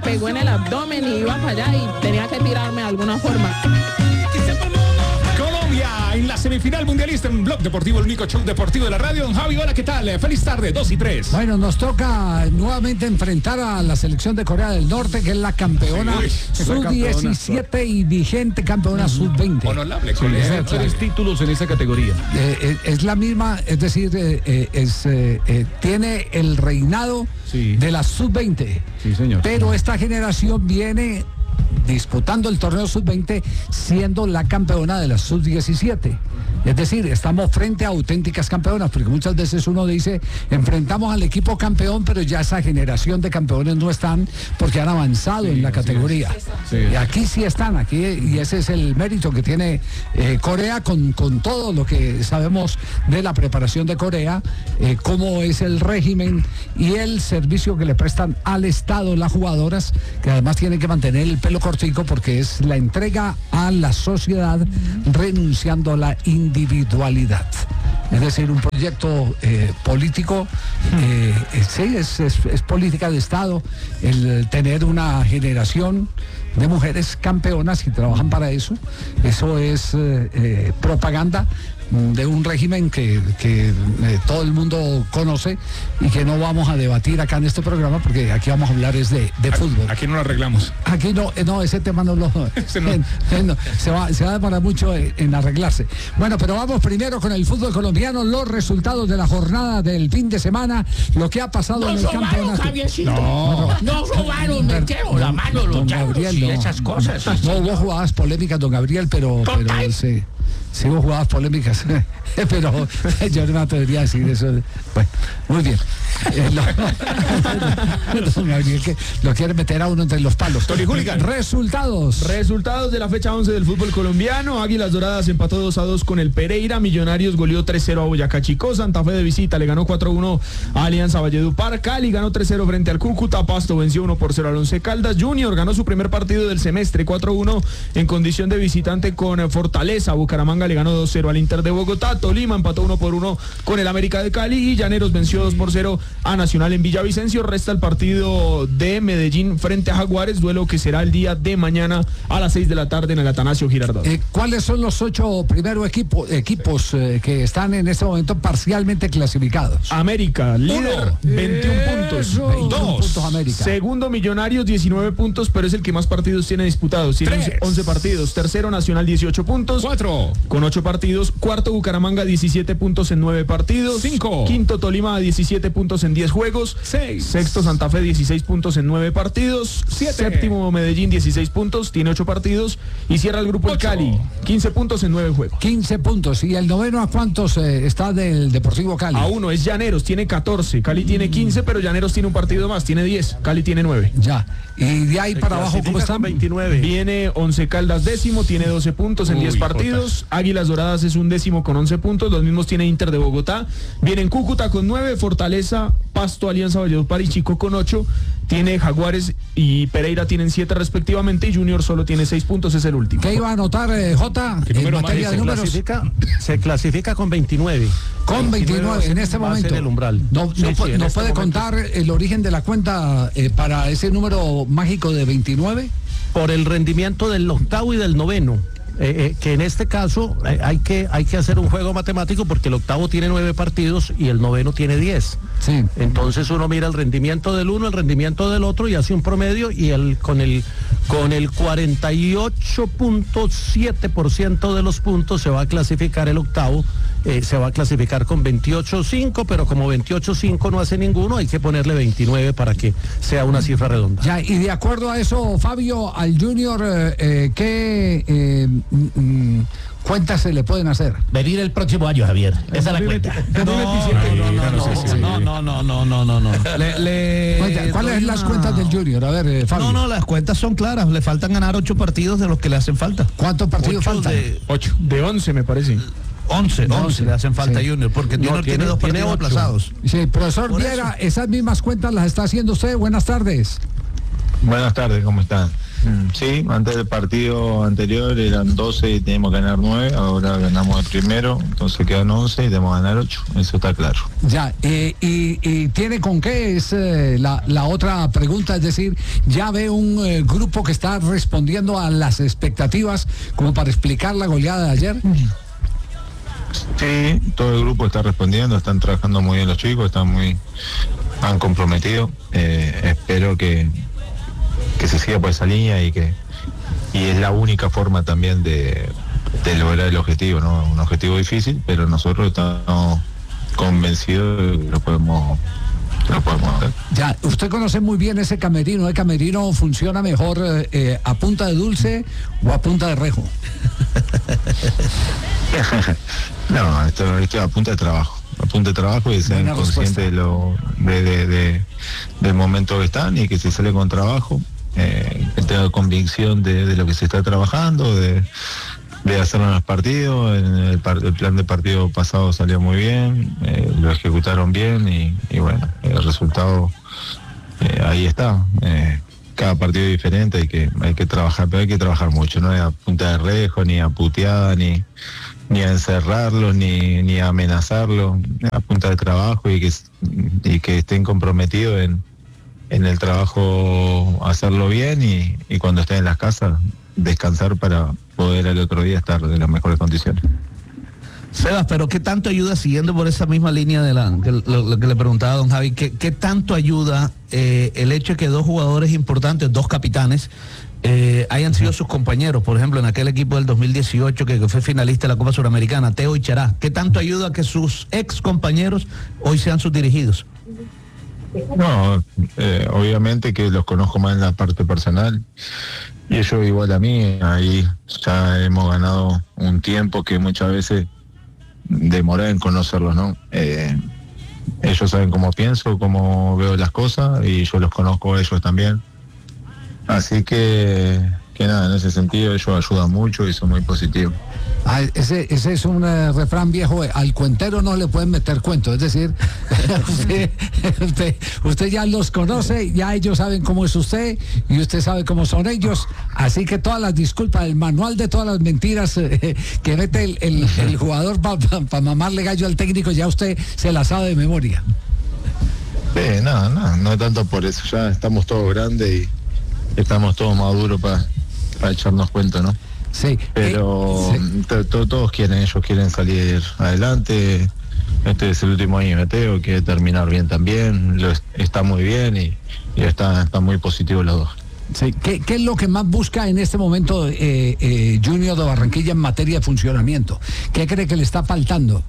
pegó en el abdomen y iba para allá y tenía que tirarme de alguna forma. En la semifinal mundialista en Blog Deportivo, el único show deportivo de la radio. Don Javi, hola, ¿qué tal? Feliz tarde, 2 y 3. Bueno, nos toca nuevamente enfrentar a la selección de Corea del Norte, que es la campeona sub-17 y vigente campeona sub-20. Honorable, Corea. 3 títulos en esa categoría. Es la misma, es decir, tiene el reinado de la sub-20. Sí, señor. Pero esta generación viene disputando el torneo sub-20 siendo la campeona de la sub-17. Es decir, estamos frente a auténticas campeonas, porque muchas veces uno dice, enfrentamos al equipo campeón, pero ya esa generación de campeones no están porque han avanzado en la categoría. Y aquí sí están, aquí, y ese es el mérito que tiene Corea con todo lo que sabemos de la preparación de Corea, cómo es el régimen y el servicio que le prestan al Estado las jugadoras, que además tienen que mantener el pelo cortico porque es la entrega a la sociedad renunciando a la individualidad. Es decir, un proyecto político, sí, es política de Estado el tener una generación de mujeres campeonas y trabajan para eso. Eso es propaganda de un régimen que todo el mundo conoce y que no vamos a debatir acá en este programa porque aquí vamos a hablar es de fútbol. Aquí no lo arreglamos. Aquí no, ese tema no lo... se va a demorar mucho en arreglarse. Bueno, pero vamos primero con el fútbol colombiano, los resultados de la jornada del fin de semana, lo que ha pasado en el campeonato. No robaron, metieron la mano los diablos y esas cosas. No hubo jugadas polémicas, don Gabriel, pero sí hubo jugadas polémicas, pero yo no me atrevería a decir eso. Bueno, muy bien. Que lo quiere meter a uno entre los palos. Resultados de la fecha 11 del fútbol colombiano. Águilas Doradas empató 2-2 con el Pereira. Millonarios goleó 3-0 a Boyacá Chicó. Santa Fe de visita le ganó 4-1 a Alianza Valledupar. Cali ganó 3-0 frente al Cúcuta. Pasto venció 1-0 al Once Caldas. Junior ganó su primer partido del semestre 4-1 en condición de visitante con Fortaleza. Bucaramanga le ganó 2-0 al Inter de Bogotá. Tolima empató 1-1 con el América de Cali y Llaneros venció 2-0 a Nacional en Villavicencio. Resta el partido de Medellín frente a Jaguares, duelo que será el día de mañana a las 6 de la tarde en el Atanasio Girardot. ¿Cuáles son los 8 primeros equipos que están en este momento parcialmente clasificados? América, líder, 21 puntos. 2 puntos América. Segundo, Millonarios, 19 puntos, pero es el que más partidos tiene disputados. Tiene 11 partidos. Tercero, Nacional, 18 puntos. 4. Con 8 partidos. Cuarto, Bucaramanga, 17 puntos en 9 partidos. 5. Quinto, Tolima, 17 puntos en 10 juegos. 6. Sexto, Santa Fe, 16 puntos en 9 partidos. 7. Séptimo, Medellín, 16 puntos, tiene 8 partidos. Y cierra el grupo el Cali, 15 puntos en 9 juegos. 15 puntos. ¿Y el noveno a cuántos está del Deportivo Cali? A 1, es Llaneros, tiene 14. Cali tiene 15, pero Llaneros tiene un partido más, tiene 10. Cali tiene 9. Ya. Y de ahí para abajo, ¿cómo están? 29. Viene Once Caldas décimo, tiene 12 puntos en 10 partidos. Águilas Doradas es un décimo con 11 puntos. Los mismos tiene Inter de Bogotá. Vienen Cúcuta con 9, Fortaleza, Pasto, Alianza Valledupar y Chico con 8. Tiene Jaguares y Pereira tienen 7 respectivamente y Junior solo tiene 6 puntos, es el último. ¿Qué iba a anotar, Jota, en materia de números? Se clasifica con 29. Con 29 en este momento. El umbral. No puede contar el origen de la cuenta para ese número mágico de 29. Por el rendimiento del octavo y del noveno. Que en este caso hay que hacer un juego matemático porque el octavo tiene 9 partidos y el noveno tiene 10. Sí. Entonces uno mira el rendimiento del uno, el rendimiento del otro y hace un promedio y con el 48.7% de los puntos se va a clasificar el octavo. Se va a clasificar con 28.5, pero como 28.5 no hace ninguno, hay que ponerle 29 para que sea una cifra redonda. Ya, y de acuerdo a eso, Fabio, al Junior, ¿qué cuentas se le pueden hacer? Venir el próximo año, Javier. Esa es la cuenta. No. ¿Cuáles son las cuentas del Junior? A ver, Fabio. No, las cuentas son claras. Le faltan ganar 8 partidos de los que le hacen falta. ¿Cuántos partidos faltan? 8. De 11 me parece. 11 le hacen falta a Junior, porque Junior tiene 2 partidos aplazados. Sí, profesor Viera, esas mismas cuentas las está haciendo usted. Buenas tardes. Buenas tardes, ¿cómo están? Sí, antes del partido anterior eran 12 y teníamos que ganar 9, ahora ganamos el primero, entonces quedan 11 y debemos ganar 8, eso está claro. Ya, y tiene con qué es la otra pregunta, es decir, ya ve un grupo que está respondiendo a las expectativas como para explicar la goleada de ayer. Sí, todo el grupo está respondiendo, están trabajando muy bien los chicos, han comprometido, espero que se siga por esa línea y es la única forma también de lograr el objetivo, ¿no? Un objetivo difícil, pero nosotros estamos convencidos de que lo podemos hacer. Ya, usted conoce muy bien ese camerino. ¿El camerino funciona mejor a punta de dulce o a punta de rejo? No, esto es a punta de trabajo. A punta de trabajo y sean conscientes del momento que están y que se sale con trabajo. Que tenga convicción de lo que se está trabajando, de hacerlo en los partidos. El plan de partido pasado salió muy bien, lo ejecutaron bien y bueno, el resultado ahí está. Cada partido es diferente, hay que trabajar, pero hay que trabajar mucho, no es a punta de rejo, ni a puteada, ni a encerrarlos, ni a amenazarlos, a punta de trabajo y que estén comprometidos en el trabajo, hacerlo bien y cuando estén en las casas descansar para poder al otro día estar en las mejores condiciones. Sebas, pero ¿qué tanto ayuda, siguiendo por esa misma línea de lo que le preguntaba a don Javi, qué tanto ayuda el hecho de que dos jugadores importantes, dos capitanes, hayan sido sus compañeros, por ejemplo, en aquel equipo del 2018 que fue finalista de la Copa Suramericana, Teo y Chará? ¿Qué tanto ayuda a que sus ex compañeros hoy sean sus dirigidos? No, obviamente que los conozco más en la parte personal y ellos igual a mí, ahí ya hemos ganado un tiempo que muchas veces demoré en conocerlos, ¿no? Ellos saben cómo pienso, cómo veo las cosas y yo los conozco a ellos también, así que nada, en ese sentido ellos ayudan mucho y son muy positivos. Ese es un refrán viejo, al cuentero no le pueden meter cuento, es decir, usted ya los conoce, ya ellos saben cómo es usted y usted sabe cómo son ellos, así que todas las disculpas, el manual de todas las mentiras que mete el jugador para mamarle gallo al técnico, ya usted se la sabe de memoria. No tanto por eso, ya estamos todos grandes y estamos todos maduros para echarnos cuenta, ¿no? Sí. Pero sí. Todos ellos quieren salir adelante. Este es el último año de Teo, quiere terminar bien también, está muy bien y está muy positivo los dos. Sí. ¿Qué es lo que más busca en este momento Junior de Barranquilla en materia de funcionamiento? ¿Qué cree que le está faltando?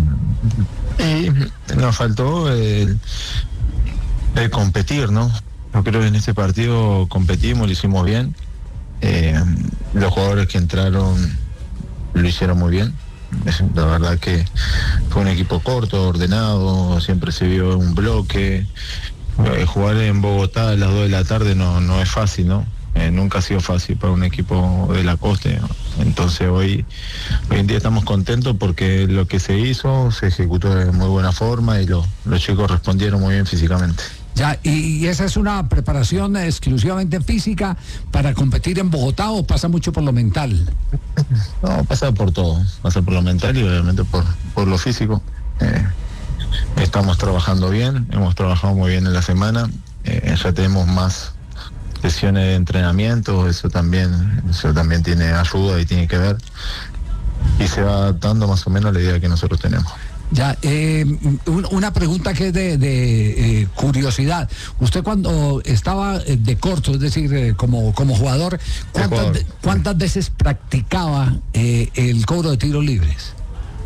Nos faltó el competir, ¿no? Yo creo que en este partido competimos, lo hicimos bien. Los jugadores que entraron lo hicieron muy bien. La verdad que fue un equipo corto, ordenado, siempre se vio un bloque. Jugar en Bogotá a las 2 de la tarde no es fácil, ¿no? Nunca ha sido fácil para un equipo de la costa, ¿no? Entonces hoy en día estamos contentos porque lo que se hizo se ejecutó de muy buena forma y los chicos respondieron muy bien físicamente. Ya, ¿y esa es una preparación exclusivamente física para competir en Bogotá o pasa mucho por lo mental? No, pasa por todo, pasa por lo mental y obviamente por lo físico. Estamos trabajando bien, hemos trabajado muy bien en la semana, ya tenemos más sesiones de entrenamiento, eso también tiene ayuda y tiene que ver, y se va dando más o menos la idea que nosotros tenemos. Ya, una pregunta que es de curiosidad. Usted cuando estaba de corto, es decir, como jugador, ¿cuántas veces practicaba el cobro de tiros libres?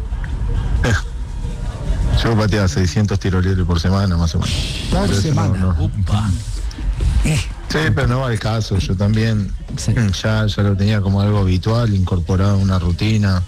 Yo pateaba 600 tiros libres por semana, más o menos. Por semana. No. Sí, pero no va el caso. Yo también sí. ya lo tenía como algo habitual, incorporado a una rutina.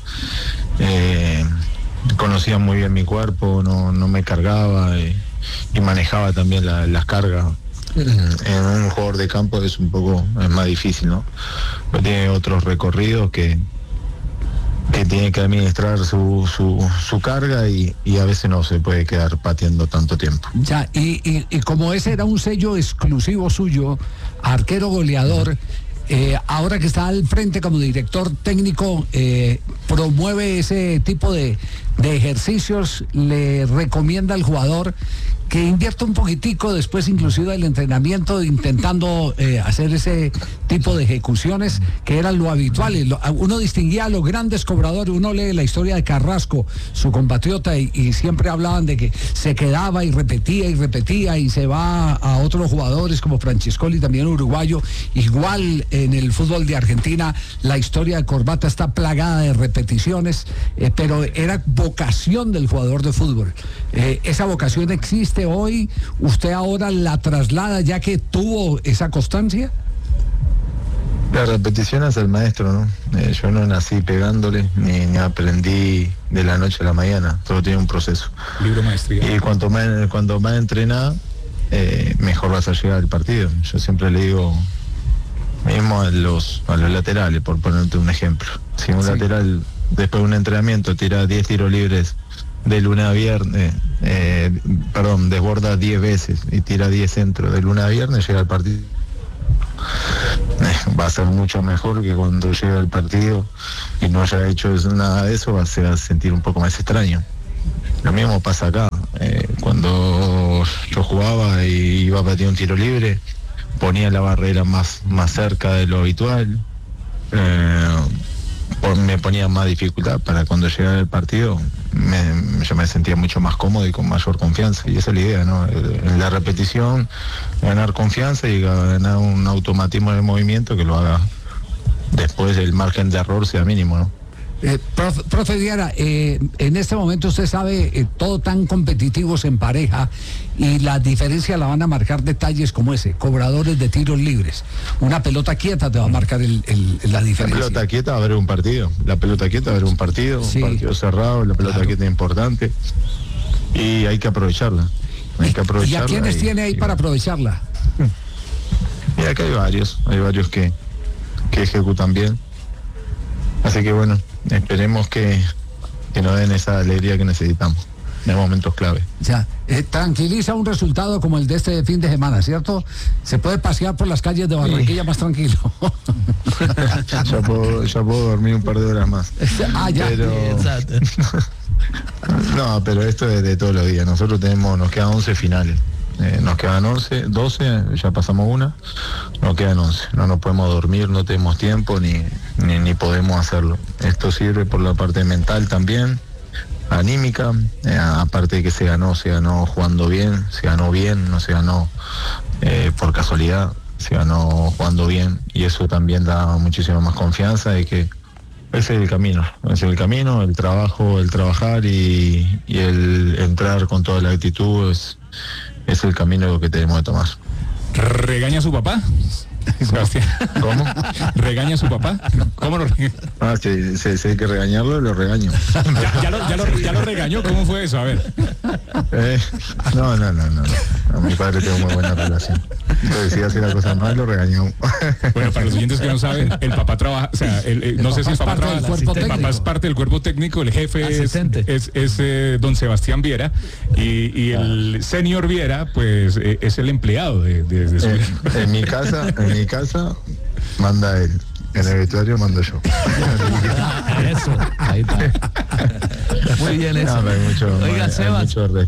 Conocía muy bien mi cuerpo, no me cargaba y manejaba también las cargas. En un jugador de campo es más difícil, ¿no? Pero tiene otros recorridos que tiene que administrar su carga y a veces no se puede quedar pateando tanto tiempo. Ya, y como ese era un sello exclusivo suyo, arquero goleador, ahora que está al frente como director técnico, promueve ese tipo de ejercicios, le recomienda al jugador que invierta un poquitico después inclusive del entrenamiento, intentando hacer ese tipo de ejecuciones que eran lo habitual. Uno distinguía a los grandes cobradores, uno lee la historia de Carrasco, su compatriota, y siempre hablaban de que se quedaba y repetía y se va a otros jugadores como Francescoli, también uruguayo. Igual en el fútbol de Argentina la historia de Corbata está plagada de repeticiones, pero era vocación del jugador de fútbol. Esa vocación existe hoy, usted ahora la traslada ya que tuvo esa constancia. La repetición es el maestro, ¿no? Yo no nací pegándole, ni aprendí de la noche a la mañana, todo tiene un proceso. Libro maestría. Y cuanto más entrenás, mejor vas a llegar al partido. Yo siempre le digo, mismo a los laterales, por ponerte un ejemplo. Si un lateral después de un entrenamiento tira 10 tiros libres de lunes a viernes, desborda 10 veces y tira 10 centros de lunes a viernes, llega al partido. Va a ser mucho mejor que cuando llega al partido y no haya hecho nada de eso, se va a sentir un poco más extraño. Lo mismo pasa acá. Cuando yo jugaba y iba a patear un tiro libre, ponía la barrera más cerca de lo habitual, me ponía más dificultad para cuando llegara el partido. Yo me sentía mucho más cómodo y con mayor confianza, y esa es la idea, ¿no? En la repetición, ganar confianza y ganar un automatismo de movimiento que lo haga después, el margen de error sea mínimo, ¿no? Profe Viera, en este momento usted sabe, todo tan competitivos en pareja, y la diferencia la van a marcar detalles como ese, cobradores de tiros libres. Una pelota quieta te va a marcar la diferencia. La pelota quieta va a haber un partido, un partido cerrado, la pelota quieta es importante y hay que aprovecharla. ¿Y a quiénes tiene ahí para aprovecharla? Y acá hay varios que ejecutan bien. Así que bueno, esperemos que nos den esa alegría que necesitamos en momentos clave. Ya, tranquiliza un resultado como el de este fin de semana, ¿cierto? Se puede pasear por las calles de Barranquilla más tranquilo. ya puedo dormir un par de horas más. Ya. Pero... no, pero esto es de todos los días. Nosotros nos quedan 11 finales. Nos quedan 12, ya pasamos una, nos quedan 11. No nos podemos dormir, no tenemos tiempo ni podemos hacerlo. Esto sirve por la parte mental también, anímica, aparte de que se ganó jugando bien, no se ganó por casualidad, se ganó jugando bien, y eso también da muchísima más confianza de que ese es el camino, el trabajo, el trabajar y el entrar con toda la actitud es el camino que tenemos que tomar. ¿Regaña a su papá, Sebastián? ¿Cómo? ¿Regaña a su papá? ¿Cómo lo regaña? Si hay que regañarlo, lo regaño. ¿Ya lo regañó? ¿Cómo fue eso? A ver. No. A mi padre tengo muy buena relación. Entonces, si hace la cosa mal, lo regañó. Bueno, para los oyentes que no saben, el papá trabaja, o sea, no sé si el papá trabaja, el papá es parte del cuerpo técnico, el jefe es don Sebastián Viera, y el señor Viera, pues, es el empleado de su hijo. En mi casa manda él. En el vestuario mando yo. Eso, ahí está. Muy bien eso. No, hay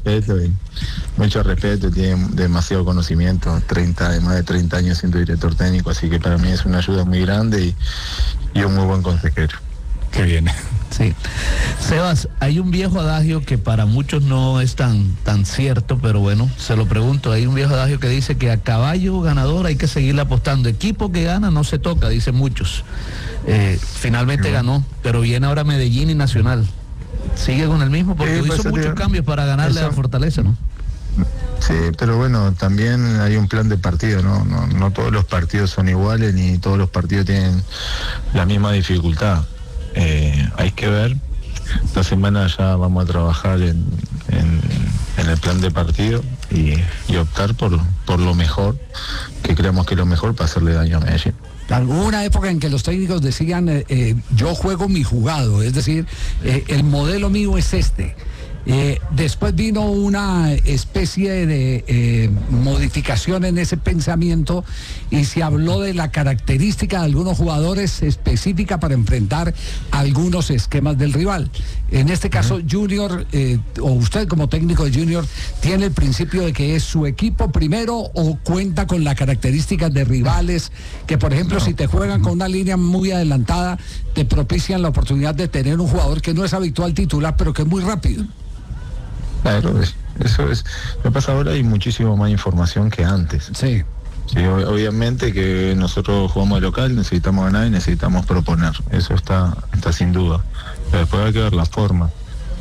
mucho respeto, tiene demasiado conocimiento, más de 30 años siendo director técnico, así que para mí es una ayuda muy grande y un muy buen consejero. Qué bien. Sí. Sebas, hay un viejo adagio que para muchos no es tan cierto, pero bueno, se lo pregunto. Hay un viejo adagio que dice que a caballo ganador hay que seguirle apostando. Equipo que gana no se toca, dicen muchos. Finalmente ganó, pero viene ahora Medellín y Nacional. Sigue con el mismo porque hizo muchos cambios para ganarle a Fortaleza, ¿no? Sí, pero bueno, también hay un plan de partido, ¿no? No todos los partidos son iguales, ni todos los partidos tienen la misma dificultad. Hay que ver. Esta semana ya vamos a trabajar en el plan de partido y optar por lo mejor, que creemos que es lo mejor para hacerle daño a Medellín. Hubo una época en que los técnicos decían, yo juego mi jugado, es decir, el modelo mío es este. Después vino una especie de modificación en ese pensamiento y se habló de la característica de algunos jugadores específica para enfrentar algunos esquemas del rival. En este caso, Junior, o usted como técnico de Junior, ¿tiene el principio de que es su equipo primero o cuenta con las características de rivales que, por ejemplo, si te juegan con una línea muy adelantada, te propician la oportunidad de tener un jugador que no es habitual titular, pero que es muy rápido? Claro, eso es. Lo que pasa ahora, hay muchísimo más información que antes. Sí. Sí, obviamente que nosotros jugamos de local, necesitamos ganar y necesitamos proponer. Eso está sin duda. Pero después hay que ver la forma.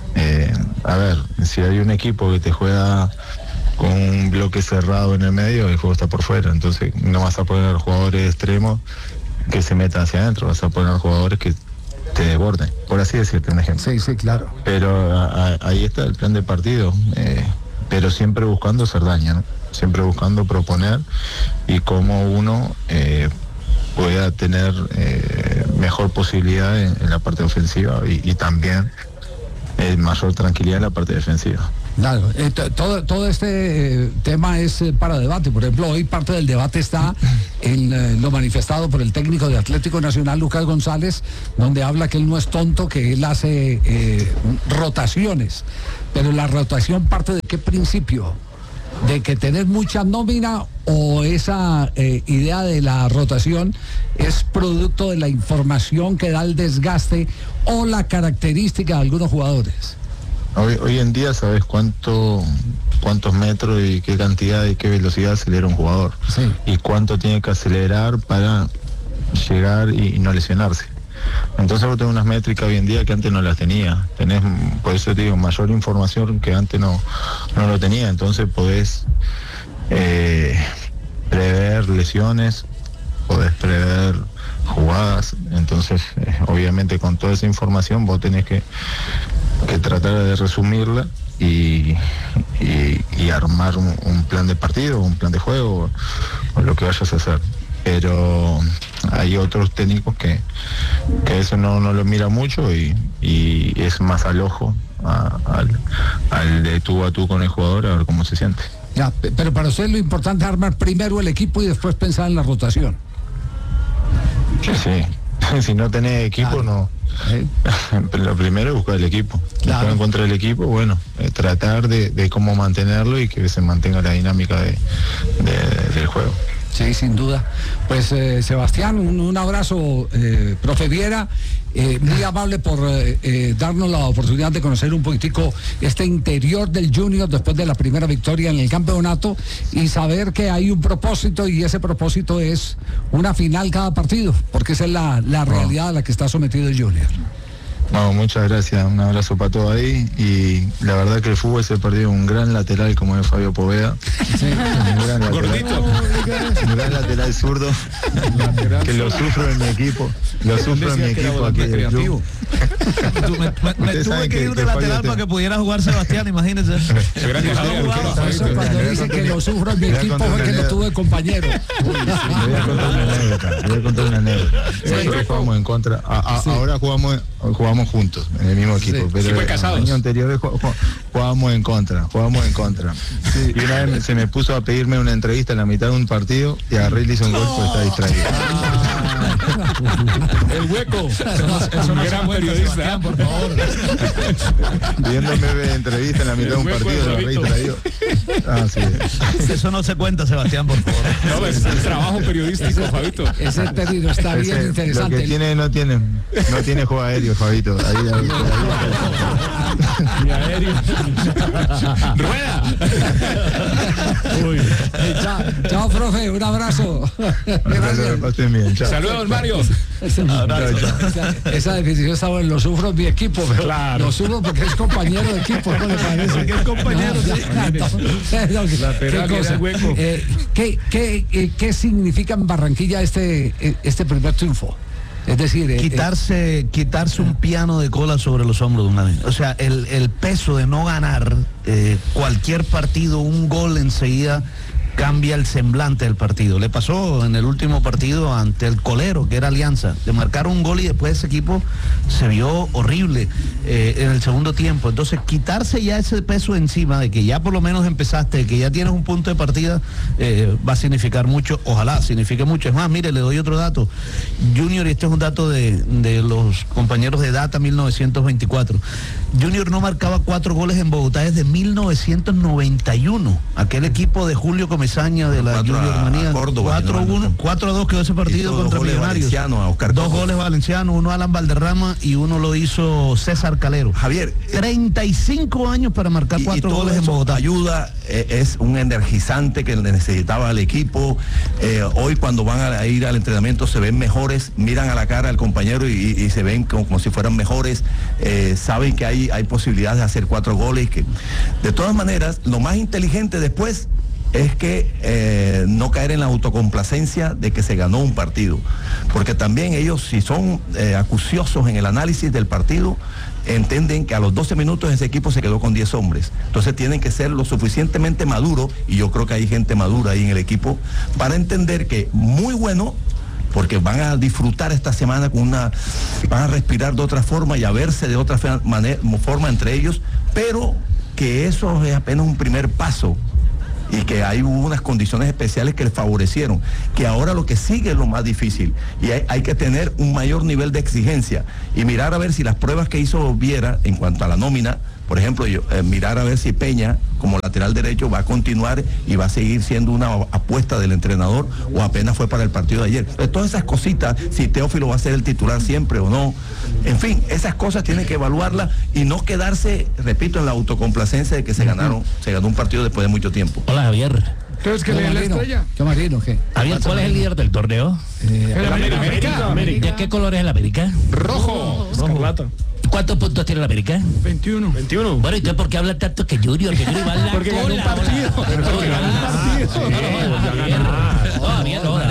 A ver, si hay un equipo que te juega con un bloque cerrado en el medio, el juego está por fuera. Entonces no vas a poner jugadores extremos que se metan hacia adentro, vas a poner jugadores que te desborden, por así decirte un ejemplo. Sí, claro. Pero ahí está el plan de partido, pero siempre buscando hacer daño, ¿no? Siempre buscando proponer y cómo uno pueda tener mejor posibilidad en la parte ofensiva y también mayor tranquilidad en la parte defensiva. Claro, todo este tema es para debate. Por ejemplo, hoy parte del debate está en lo manifestado por el técnico de Atlético Nacional, Lucas González, donde habla que él no es tonto, que él hace rotaciones. Pero la rotación parte de qué principio? ¿De que tener mucha nómina o esa idea de la rotación es producto de la información que da el desgaste o la característica de algunos jugadores? Hoy en día sabes cuántos metros y qué cantidad y qué velocidad acelera un jugador. Sí. Y cuánto tiene que acelerar para llegar y no lesionarse. Entonces vos tenés unas métricas hoy en día que antes no las tenía. Tenés, por eso te digo, mayor información que antes no lo tenía. Entonces podés prever lesiones, podés prever jugadas. Entonces obviamente con toda esa información vos tenés que tratar de resumirla y armar un plan de partido, un plan de juego o lo que vayas a hacer. Pero hay otros técnicos que eso no lo mira mucho y es más al ojo, al de tú a tú con el jugador, a ver cómo se siente. Ya, pero para usted lo importante es armar primero el equipo y después pensar en la rotación. Sí. Si no tenés equipo, no. Lo primero es buscar el equipo. Claro. Después encontrar el equipo, bueno, tratar de cómo mantenerlo y que se mantenga la dinámica del juego. Sí, sin duda. Pues Sebastián, un abrazo, profe Viera, muy amable por darnos la oportunidad de conocer un poquitico este interior del Junior después de la primera victoria en el campeonato y saber que hay un propósito y ese propósito es una final cada partido, porque esa es la realidad a la que está sometido el Junior. No, muchas gracias, un abrazo para todos ahí y la verdad que el fútbol se perdió un gran lateral como es Fabio Poveda. Sí. Un gran lateral zurdo que lo sufro en mi equipo, aquí del club. Me tuve que ir de lateral para que pudiera jugar Sebastián, imagínense. Cuando dice que lo sufro en mi equipo fue que lo tuve de compañero. Voy a contar una anécdota. Nosotros jugamos en contra, ahora jugamos juntos en el mismo equipo, pero el año anterior jugábamos en contra. Sí. Y una vez se me puso a pedirme una entrevista en la mitad de un partido y agarré y le hizo un gol porque está distraído. El hueco. Es un gran periodista, por favor. Pidiéndome entrevista en la mitad de un partido, lo agarré distraído. Sí. Eso no se cuenta, Sebastián, por favor. No, es el trabajo periodístico, Fabito. Ese término está bien interesante. Lo que no tiene juego aéreo, Fabito. Y aéreo. ¡Rueda! Chao, profe, un abrazo. Gracias. Saludos, Mario. Esa definición estaba en lo sufro en mi equipo, pero claro. Lo sufro porque es compañero de equipo, ¿no le parece? Que es compañero ¿Qué significa en Barranquilla este primer triunfo? Es decir, quitarse un piano de cola sobre los hombros de una vez. O sea, el peso de no ganar cualquier partido, un gol enseguida cambia el semblante del partido. Le pasó en el último partido ante el colero, que era Alianza. Le marcaron un gol y después ese equipo se vio horrible en el segundo tiempo. Entonces, quitarse ya ese peso encima de que ya por lo menos empezaste, de que ya tienes un punto de partida, va a significar mucho. Ojalá signifique mucho. Es más, mire, le doy otro dato. Junior, y este es un dato de los compañeros de Data 1924. Junior no marcaba 4 goles en Bogotá desde 1991. Aquel equipo de Julio Comesaña de la Junior Manía. 4-1, quedó ese partido contra Millonarios. 2 goles valencianos, uno Alan Valderrama y uno lo hizo César Calero. Javier, 35 años para marcar 4 goles en Bogotá. Ayuda, es un energizante que necesitaba el equipo. Hoy cuando van a ir al entrenamiento se ven mejores, miran a la cara al compañero y se ven como si fueran mejores. Saben que hay posibilidades de hacer 4 goles. Que, de todas maneras, lo más inteligente después es que no caer en la autocomplacencia de que se ganó un partido, porque también ellos, si son acuciosos en el análisis del partido, entienden que a los 12 minutos ese equipo se quedó con 10 hombres, entonces tienen que ser lo suficientemente maduros, y yo creo que hay gente madura ahí en el equipo, para entender que muy bueno, porque van a disfrutar esta semana van a respirar de otra forma y a verse de otra forma entre ellos, pero que eso es apenas un primer paso, y que hay unas condiciones especiales que les favorecieron, que ahora lo que sigue es lo más difícil, y hay que tener un mayor nivel de exigencia, y mirar a ver si las pruebas que hizo Viera en cuanto a la nómina, por ejemplo, mirar a ver si Peña, como lateral derecho, va a continuar y va a seguir siendo una apuesta del entrenador, o apenas fue para el partido de ayer. Entonces, todas esas cositas, si Teófilo va a ser el titular siempre o no, en fin, esas cosas tienen que evaluarlas y no quedarse, repito, en la autocomplacencia de que se ganó un partido después de mucho tiempo. Hola, Javier. Entonces, ¿qué le la estrella? ¿Qué Marino? ¿Qué? Javier, ¿cuál es el líder del torneo? América. ¿De qué color es el América? Rojo. Escarlata. ¿Cuántos puntos tiene el América? 21. Bueno, ¿y tú por qué hablas tanto que Junior va a la porque ganó un partido. Todavía no.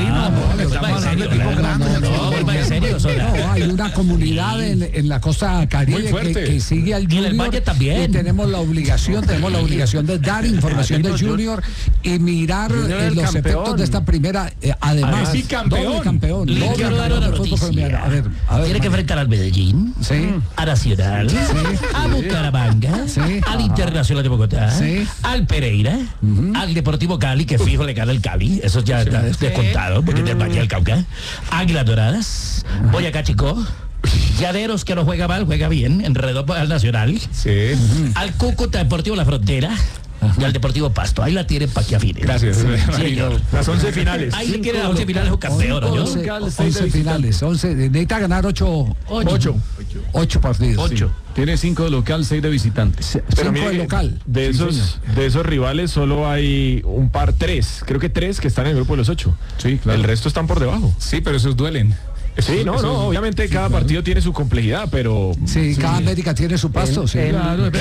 En serio. Hay una comunidad en la costa caribe que sigue al Junior. Y en el Valle también. Y tenemos la obligación de dar información del Junior y mirar los efectos de esta primera, además, doble campeón. Le quiero dar una noticia. A ver, tiene que enfrentar al Medellín, a Nacional, a Bucaramanga, al Internacional de Bogotá, al Pereira, al Deportivo Cali, que fijo le gana el Cali, eso ya está descontado, porque es del Valle del Cauca, Águilas Doradas, Boyacá Chicó, Llaneros, que no juega mal, juega bien, enredó al Nacional, al Cúcuta Deportivo La Frontera, y al Deportivo Pasto. Ahí la tienen para que afine. Gracias. Señor. Las 11 finales. Ahí le quieren las 11 finales o campeón, ¿no? 11 finales. Necesita ganar 8 partidos. 8. Tiene 5 de local, 6 de visitantes. 5 de local. De esos rivales solo hay un par, 3. Creo que 3 que están en el grupo de los 8. Sí, claro. El resto están por debajo. Sí, pero esos duelen. Sí, obviamente cada partido tiene su complejidad, pero... Sí, cada América tiene su pasto, sí. Claro,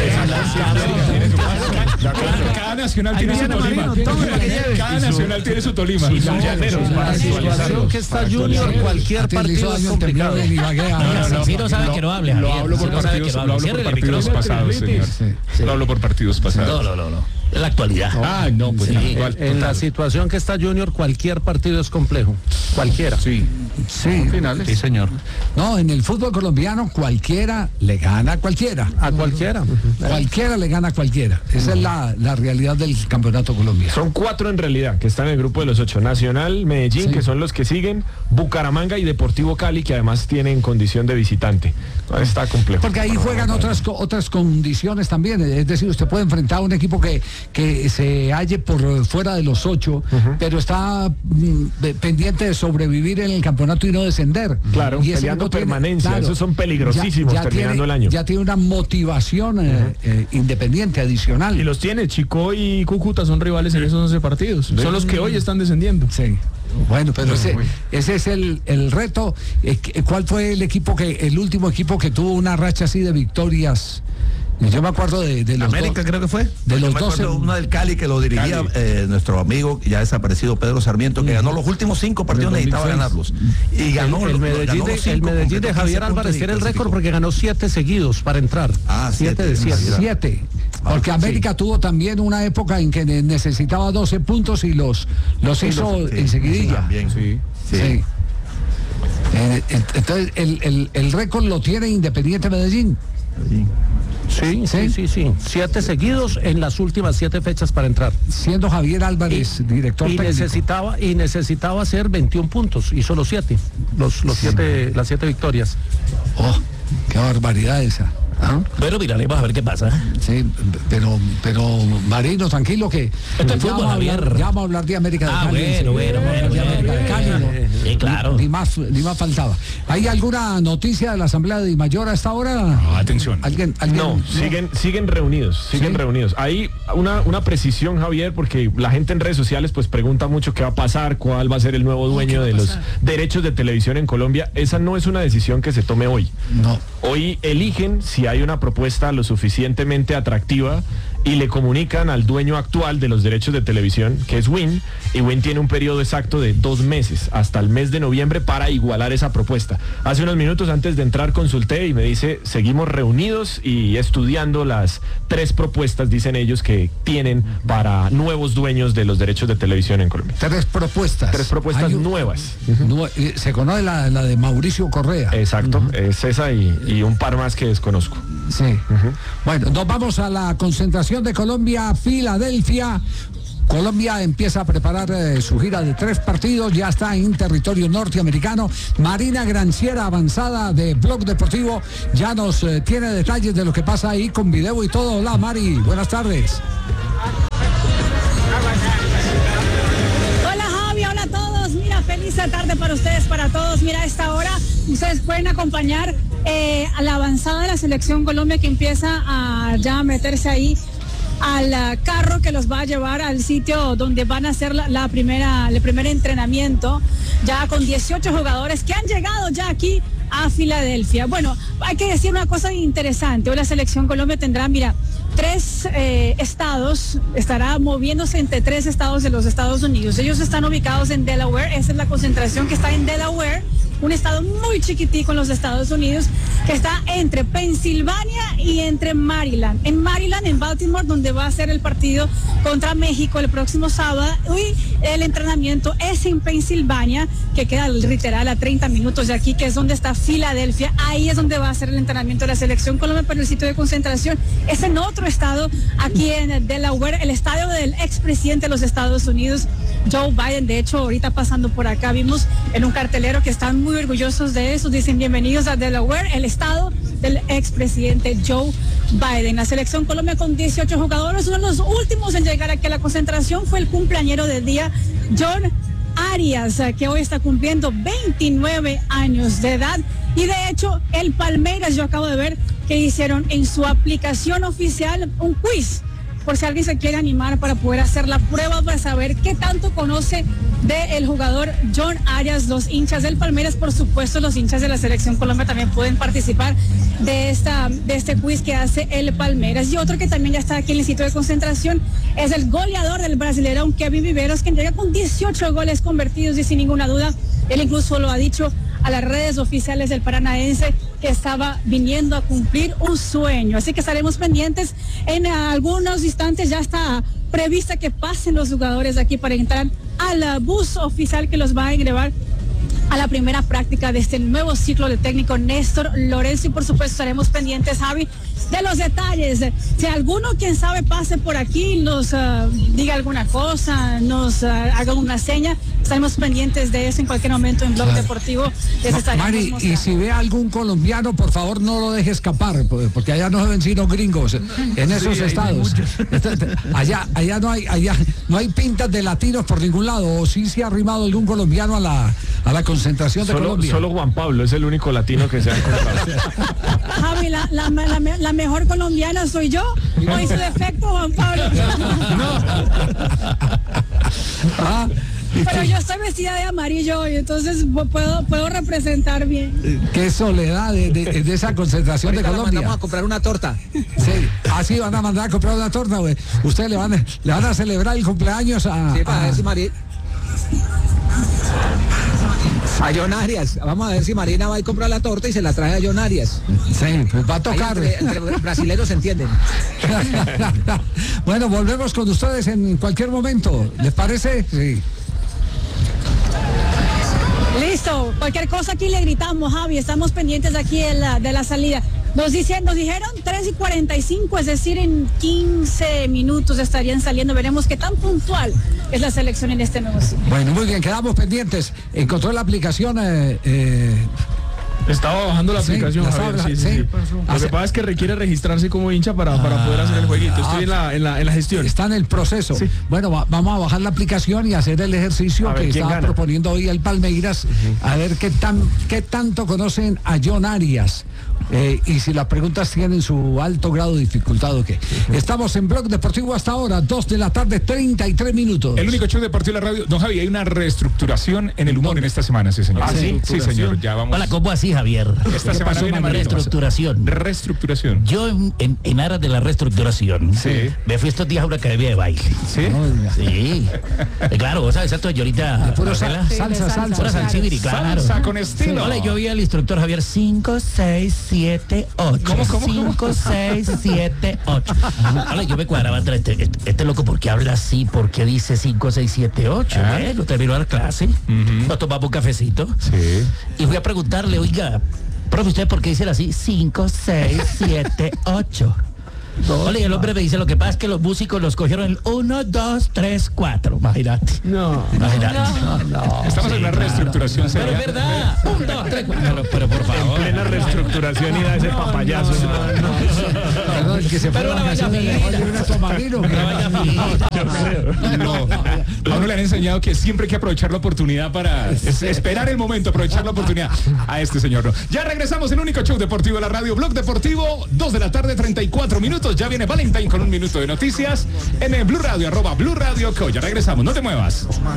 cada nacional tiene su Tolima. Cada nacional tiene su Tolima. Y son llaneros. La situación que está Junior, cualquier partido es complicado. Si no sabe que no hable, Lo hablo por partidos pasados, señor. Lo hablo por partidos pasados. No. En la actualidad. Pues en la situación que está Junior, cualquier partido es complejo. Cualquiera. Sí, finales. Sí, señor. No, en el fútbol colombiano cualquiera le gana a cualquiera. A cualquiera. Cualquiera le gana a cualquiera. Esa es la realidad del campeonato colombiano. Son 4 en realidad que están en el grupo de los 8. Nacional, Medellín, que son los que siguen, Bucaramanga y Deportivo Cali, que además tienen condición de visitante. Está complejo. Porque ahí juegan otras condiciones también. Es decir, usted puede enfrentar a un equipo que se halle por fuera de los 8, pero está pendiente de sobrevivir en el campeonato y no descender. Claro, y peleando permanencia. Esos son peligrosísimos terminando el año. Ya tiene una motivación independiente, adicional. Y los tiene. Chico y Cúcuta son rivales en esos 11 partidos. Son los que hoy están descendiendo. Sí. Bueno, pero ese es el reto. ¿Cuál fue el último equipo que tuvo una racha así de victorias? Yo me acuerdo de los América, creo que fue. De los 12. Uno del Cali que lo dirigía nuestro amigo ya desaparecido Pedro Sarmiento, que ganó los últimos 5 partidos, necesitaba ganarlos. Y ganó el Medellín de Javier Álvarez tiene el récord porque ganó 7 seguidos para entrar. 7 de 7. Porque América tuvo también una época en que necesitaba 12 puntos y los hizo enseguidilla. Sí. Entonces, el récord lo tiene Independiente Medellín. Sí. 7 seguidos en las últimas 7 fechas para entrar. Siendo Javier Álvarez director técnico. Necesitaba hacer 21 puntos, hizo los 7, las 7 victorias. Oh, qué barbaridad esa. ¿Ah? Bueno, miraremos a ver qué pasa. Sí, pero Marino, tranquilo que ya vamos a hablar de América de Cali. Bueno. Claro. Ni más faltaba. ¿Hay alguna noticia de la Asamblea de Dimayor a esta hora? No, atención. ¿Alguien? No, siguen reunidos. Hay una precisión, Javier, porque la gente en redes sociales pues pregunta mucho qué va a pasar, cuál va a ser el nuevo dueño de los derechos de televisión en Colombia. Esa no es una decisión que se tome hoy. No. Hoy eligen si hay una propuesta lo suficientemente atractiva y le comunican al dueño actual de los derechos de televisión, que es WIN, y WIN tiene un periodo exacto de 2 meses, hasta el mes de noviembre, para igualar esa propuesta. Hace unos minutos antes de entrar consulté y me dice, seguimos reunidos y estudiando las 3 propuestas, dicen ellos, que tienen para nuevos dueños de los derechos de televisión en Colombia. 3 propuestas. 3 propuestas nuevas. Se conoce la de Mauricio Correa. Exacto, es esa y un par más que desconozco. Sí. Bueno, nos vamos a la concentración de Colombia, Filadelfia. Colombia empieza a preparar su gira de 3 partidos, ya está en territorio norteamericano. Marina Granciera, avanzada de Blog Deportivo, ya nos tiene detalles de lo que pasa ahí con video y todo. Hola Mari, buenas tardes. Hola Javi, hola a todos. Mira, feliz tarde para ustedes, para todos. Mira, a esta hora ustedes pueden acompañar a la avanzada de la selección Colombia, que empieza a ya meterse ahí al carro que los va a llevar al sitio donde van a hacer el primer entrenamiento, ya con 18 jugadores que han llegado ya aquí a Filadelfia. Bueno, hay que decir una cosa interesante. Hoy la selección Colombia tendrá, 3 estados, estará moviéndose entre 3 estados de los Estados Unidos. Ellos están ubicados en Delaware, esa es la concentración que está en Delaware, un estado muy chiquitico en los Estados Unidos, que está entre Pensilvania y entre Maryland. En Maryland, en Baltimore, donde va a ser el partido contra México el próximo sábado, y el entrenamiento es en Pensilvania, que queda literal a 30 minutos de aquí, que es donde está Filadelfia. Ahí es donde va a ser el entrenamiento de la selección Colombia, pero el sitio de concentración es en otro estado, aquí en Delaware, el estadio del expresidente de los Estados Unidos, Joe Biden. De hecho, ahorita pasando por acá vimos en un cartelero que están muy orgullosos de eso, dicen bienvenidos a Delaware, el estado del expresidente Joe Biden. La selección Colombia con 18 jugadores, uno de los últimos en llegar aquí a la concentración fue el cumpleañero del día, John Arias, que hoy está cumpliendo 29 años de edad. Y de hecho, el Palmeiras, yo acabo de ver que hicieron en su aplicación oficial un quiz, por si alguien se quiere animar para poder hacer la prueba para saber qué tanto conoce del jugador John Arias. Los hinchas del Palmeiras, por supuesto, los hinchas de la selección Colombia también pueden participar de este quiz que hace el Palmeiras. Y otro que también ya está aquí en el sitio de concentración es el goleador del Brasileirão, Kevin Viveros, que llega con 18 goles convertidos, y sin ninguna duda, él incluso lo ha dicho a las redes oficiales del Paranaense, que estaba viniendo a cumplir un sueño. Así que estaremos pendientes. En algunos instantes ya está prevista que pasen los jugadores de aquí para entrar al bus oficial que los va a llevar a la primera práctica de este nuevo ciclo de técnico Néstor Lorenzo. Y por supuesto estaremos pendientes, Javi, de los detalles. Si alguno, quién sabe, pase por aquí, nos diga alguna cosa, nos haga una seña, estaremos pendientes de eso en cualquier momento en Blog Deportivo. Mari, y si ve a algún colombiano, por favor no lo deje escapar, porque allá no se ven sino gringos en esos estados. Allá no hay pintas de latinos por ningún lado. ¿O sí se ha arrimado algún colombiano a la concentración de Colombia? Solo Juan Pablo es el único latino que se ha encontrado. Javi, la mejor colombiana soy yo, o en su defecto Juan Pablo. Pero yo estoy vestida de amarillo hoy, entonces puedo representar bien. Qué soledad de esa concentración de Colombia. Vamos a comprar una torta. Sí, así van a mandar a comprar una torta, güey. Ustedes le van a celebrar el cumpleaños a... Sí, para ver si María... A John Arias. Vamos a ver si Marina va a ir a comprar la torta y se la trae a John Arias. Sí, pues va a tocar. Entre brasileños se entienden. Bueno, volvemos con ustedes en cualquier momento. ¿Les parece? Sí. Listo, cualquier cosa aquí le gritamos, Javi, estamos pendientes aquí de la salida. Nos dijeron 3:45, es decir, en 15 minutos estarían saliendo. Veremos qué tan puntual es la selección en este nuevo ciclo. Bueno, muy bien, quedamos pendientes. Encontró la aplicación. Estaba bajando la aplicación, Javier. Sí. Lo que pasa es que requiere registrarse como hincha para poder hacer el jueguito. Estoy en la gestión. Está en el proceso. Sí. Bueno, vamos a bajar la aplicación y hacer el ejercicio que estaba proponiendo hoy el Palmeiras. A ver qué tanto conocen a John Arias. Y si las preguntas tienen su alto grado de dificultad o qué. Estamos en Blog Deportivo hasta ahora, 2:33 p.m. El único show deportivo de la radio. Don Javi, hay una reestructuración en el humor en esta semana, sí, señor. ¿Sí? Sí, señor. Ya vamos. Hola, ¿cómo así, Javier? Esta semana viene reestructuración. Reestructuración. Yo en aras de la reestructuración, me fui estos días a una academia de baile. ¿Sí? Sí. Claro, vos sabes, exacto, yo ahorita... Puro salsa. Pura salsiviri, claro. Salsa con estilo. Hola, yo vi al instructor Javier 5, 6, 7, 8. ¿Cómo? 5, 6, 7, 8. Hola, yo me cuadraba entre este loco, ¿por qué habla así? ¿Por qué dice 5, 6, 7, 8? Lo terminó la clase, nos tomamos un cafecito. Sí. Y fui a preguntarle, oiga, profe, ¿usted por qué dicen así? 5, 6, 7, 8. Ole, el hombre me dice, lo que pasa es que los músicos los cogieron el 1, 2, 3, 4. Imagínate. Imagínate. No. Estamos en la reestructuración. Pero es verdad. 1, 2, 3, 4. Pero por favor. En plena reestructuración y da ese papayazo. Perdón, que se fue pero una vacación de A uno le han enseñado que siempre hay que aprovechar la oportunidad para esperar el momento, aprovechar la oportunidad. A este señor no. Ya regresamos, el único show deportivo de la radio, Blog Deportivo, 2:34 p.m. Ya viene Valentine con un minuto de noticias en el Blue Radio, @Blue Radio Co. Ya regresamos, no te muevas.